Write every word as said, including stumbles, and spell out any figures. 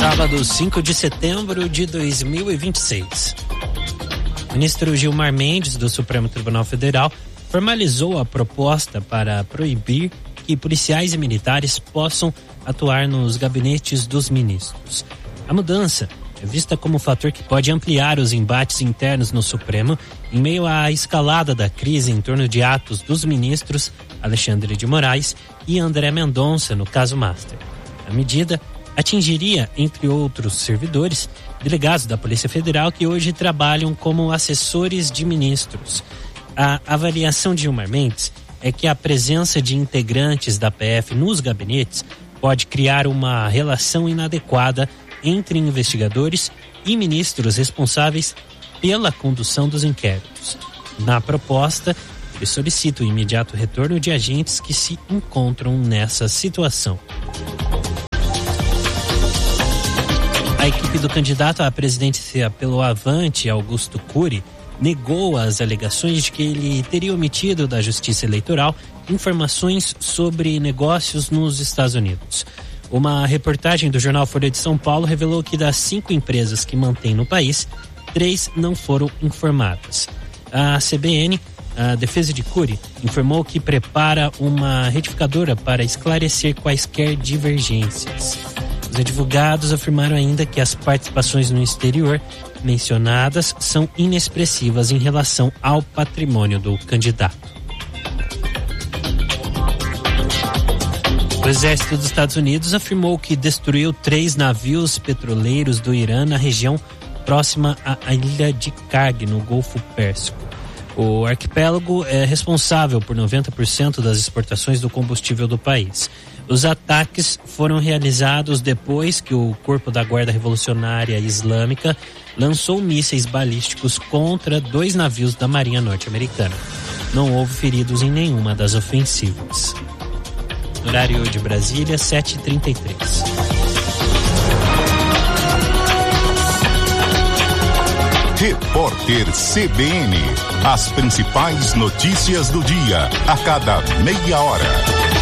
Sábado, cinco de setembro de dois mil e vinte e seis. O ministro Gilmar Mendes, do Supremo Tribunal Federal, formalizou a proposta para proibir que policiais e militares possam atuar nos gabinetes dos ministros. A mudança é vista como um fator que pode ampliar os embates internos no Supremo em meio à escalada da crise em torno de atos dos ministros Alexandre de Moraes e André Mendonça, no caso Master. A medida atingiria, entre outros servidores, delegados da Polícia Federal que hoje trabalham como assessores de ministros. A avaliação de Gilmar Mendes é que a presença de integrantes da P F nos gabinetes pode criar uma relação inadequada entre investigadores e ministros responsáveis pela condução dos inquéritos. Na proposta, ele solicita o imediato retorno de agentes que se encontram nessa situação. A equipe do candidato à presidência pelo Avante, Augusto Cury, negou as alegações de que ele teria omitido da Justiça Eleitoral informações sobre negócios nos Estados Unidos. Uma reportagem do jornal Folha de São Paulo revelou que das cinco empresas que mantém no país, três não foram informadas. A C B N, a defesa de Cury, informou que prepara uma retificadora para esclarecer quaisquer divergências. Os advogados afirmaram ainda que as participações no exterior mencionadas são inexpressivas em relação ao patrimônio do candidato. O exército dos Estados Unidos afirmou que destruiu três navios petroleiros do Irã na região próxima à ilha de Karg, no Golfo Pérsico. O arquipélago é responsável por noventa por cento das exportações do combustível do país. Os ataques foram realizados depois que o Corpo da Guarda Revolucionária Islâmica lançou mísseis balísticos contra dois navios da Marinha Norte-Americana. Não houve feridos em nenhuma das ofensivas. Horário de Brasília, sete e trinta e três. Repórter C B N. As principais notícias do dia, a cada meia hora.